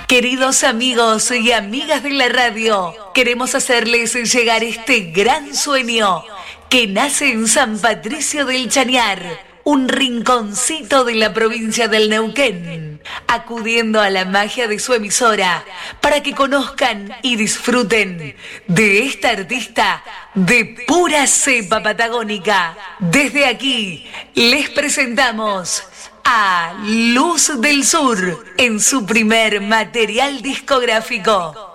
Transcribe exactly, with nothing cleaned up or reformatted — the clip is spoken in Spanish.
Queridos amigos y amigas de la radio, queremos hacerles llegar este gran sueño que nace en San Patricio del Chañar, un rinconcito de la provincia del Neuquén, acudiendo a la magia de su emisora para que conozcan y disfruten de esta artista de pura cepa patagónica. Desde aquí les presentamos a Luz del Sur en su primer material discográfico.